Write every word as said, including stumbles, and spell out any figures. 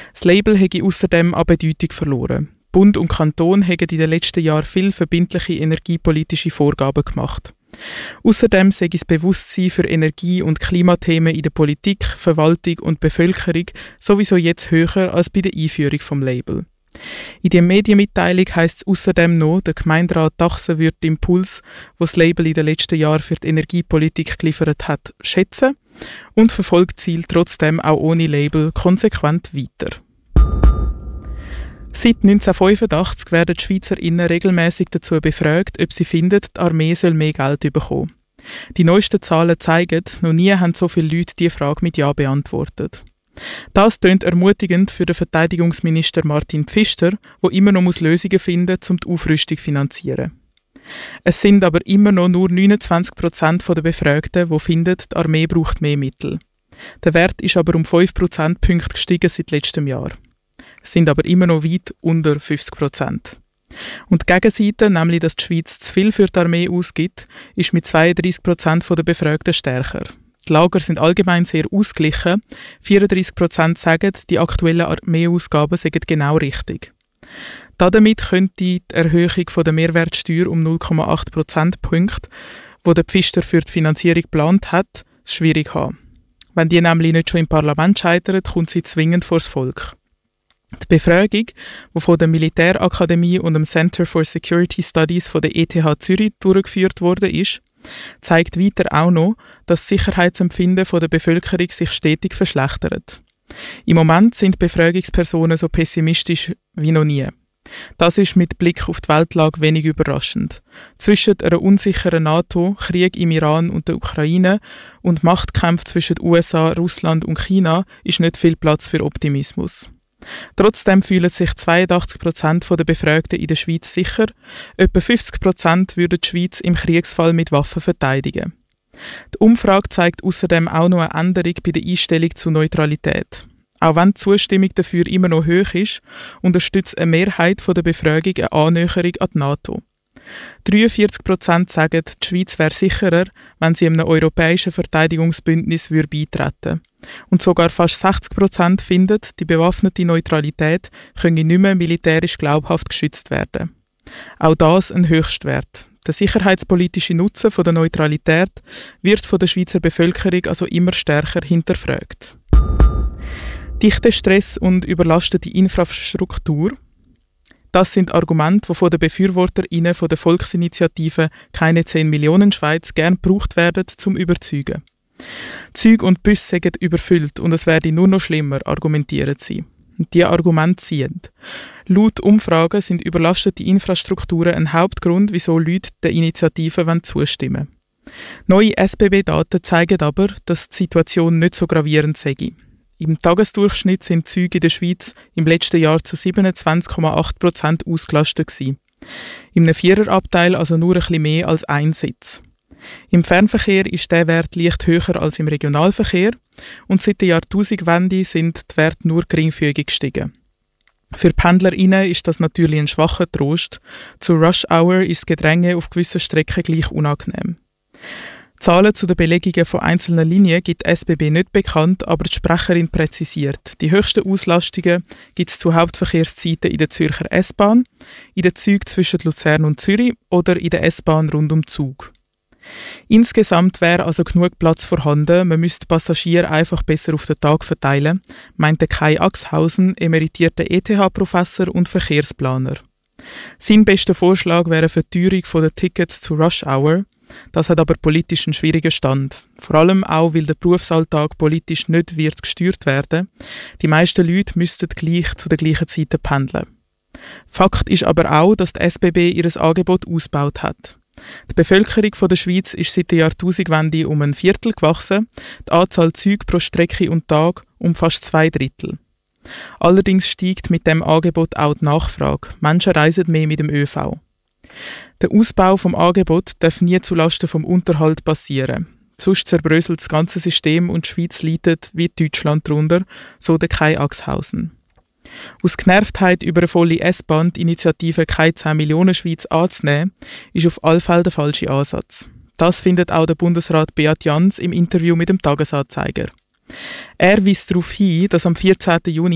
Das Label hätte außerdem an Bedeutung verloren. Bund und Kanton haben in den letzten Jahren viele verbindliche energiepolitische Vorgaben gemacht. Außerdem sei das Bewusstsein für Energie- und Klimathemen in der Politik, Verwaltung und Bevölkerung sowieso jetzt höher als bei der Einführung vom Label. In der Medienmitteilung heisst es außerdem noch, der Gemeinderat Dachsen wird den Impuls, den das Label in den letzten Jahren für die Energiepolitik geliefert hat, schätzen und verfolgt das Ziel trotzdem auch ohne Label konsequent weiter. Seit neunzehnhundertfünfundachtzig werden die SchweizerInnen regelmäßig dazu befragt, ob sie finden, die Armee soll mehr Geld bekommen. Die neuesten Zahlen zeigen, noch nie haben so viele Leute diese Frage mit Ja beantwortet. Das tönt ermutigend für den Verteidigungsminister Martin Pfister, der immer noch Lösungen finden muss, um die Aufrüstung zu finanzieren. Es sind aber immer noch nur neunundzwanzig Prozent der Befragten, die finden, die Armee braucht mehr Mittel. Der Wert ist aber um fünf Prozentpunkte gestiegen seit letztem Jahr. Es sind aber immer noch weit unter fünfzig Prozent. Und die Gegenseite, nämlich dass die Schweiz zu viel für die Armee ausgibt, ist mit zweiunddreissig Prozent der Befragten stärker. Die Lager sind allgemein sehr ausgeglichen. vierunddreissig Prozent sagen, die aktuellen Armeeausgaben seien genau richtig. Damit könnte die Erhöhung der Mehrwertsteuer um null Komma acht Prozentpunkte, die der Pfister für die Finanzierung geplant hat, es schwierig haben. Wenn die nämlich nicht schon im Parlament scheitert, kommt sie zwingend vors Volk. Die Befragung, die von der Militärakademie und dem Center for Security Studies von der E T H Zürich durchgeführt wurde, ist, zeigt weiter auch noch, dass das Sicherheitsempfinden der Bevölkerung sich stetig verschlechtert. Im Moment sind Befragungspersonen so pessimistisch wie noch nie. Das ist mit Blick auf die Weltlage wenig überraschend. Zwischen einer unsicheren NATO, Krieg im Iran und der Ukraine und Machtkämpfen zwischen U S A, Russland und China ist nicht viel Platz für Optimismus. Trotzdem fühlen sich zweiundachtzig Prozent der Befragten in der Schweiz sicher, etwa fünfzig Prozent würden die Schweiz im Kriegsfall mit Waffen verteidigen. Die Umfrage zeigt außerdem auch noch eine Änderung bei der Einstellung zur Neutralität. Auch wenn die Zustimmung dafür immer noch hoch ist, unterstützt eine Mehrheit der Befragung eine Annäherung an die NATO. dreiundvierzig Prozent sagen, die Schweiz wäre sicherer, wenn sie einem europäischen Verteidigungsbündnis beitreten würde. Und sogar fast sechzig Prozent finden, die bewaffnete Neutralität könne nicht mehr militärisch glaubhaft geschützt werden. Auch das ein Höchstwert. Der sicherheitspolitische Nutzen von der Neutralität wird von der Schweizer Bevölkerung also immer stärker hinterfragt. Dichter Stress und überlastete Infrastruktur. Das sind Argumente, die von den BefürworterInnen von der Volksinitiative «Keine zehn Millionen Schweiz» gern gebraucht werden, zum Überzeugen. Züge und Busse seien überfüllt und es werde nur noch schlimmer, argumentieren sie. Und diese Argumente ziehen. Laut Umfragen sind überlastete Infrastrukturen ein Hauptgrund, wieso Leute der Initiative zustimmen wollen. Neue S B B-Daten zeigen aber, dass die Situation nicht so gravierend sei. Im Tagesdurchschnitt sind Züge in der Schweiz im letzten Jahr zu siebenundzwanzig Komma acht Prozent ausgelastet gewesen. Im Viererabteil also nur ein bisschen mehr als ein Sitz. Im Fernverkehr ist der Wert leicht höher als im Regionalverkehr und seit der Jahrtausendwende sind die Werte nur geringfügig gestiegen. Für PendlerInnen ist das natürlich ein schwacher Trost. Zur Rush Hour ist das Gedränge auf gewissen Strecken gleich unangenehm. Zahlen zu den Belegungen von einzelnen Linien gibt die S B B nicht bekannt, aber die Sprecherin präzisiert. Die höchsten Auslastungen gibt es zu Hauptverkehrszeiten in der Zürcher S-Bahn, in den Zügen zwischen Luzern und Zürich oder in der S-Bahn rund um Zug. Insgesamt wäre also genug Platz vorhanden, man müsste Passagiere einfach besser auf den Tag verteilen, meinte Kai Axhausen, emeritierter E T H-Professor und Verkehrsplaner. Sein bester Vorschlag wäre eine Verteuerung der Tickets zu Rush Hour. Das hat aber politisch einen schwierigen Stand. Vor allem auch, weil der Berufsalltag politisch nicht wird gesteuert werden. Die meisten Leute müssten gleich zu den gleichen Zeiten pendeln. Fakt ist aber auch, dass die S B B ihr Angebot ausgebaut hat. Die Bevölkerung der Schweiz ist seit der Jahrtausendwende um ein Viertel gewachsen, die Anzahl Züge pro Strecke und Tag um fast zwei Drittel. Allerdings steigt mit dem Angebot auch die Nachfrage. Menschen reisen mehr mit dem Ö V. Der Ausbau vom Angebot darf nie zulasten vom Unterhalt passieren. Sonst zerbröselt das ganze System und die Schweiz leidet wie Deutschland darunter, so der Kai Axhausen. Aus Genervtheit über eine volle S-Bahn die Initiative «Keine zehn Millionen Schweiz» anzunehmen, ist auf alle Fälle der falsche Ansatz. Das findet auch der Bundesrat Beat Jans im Interview mit dem Tagesanzeiger. Er weist darauf hin, dass am vierzehnten Juni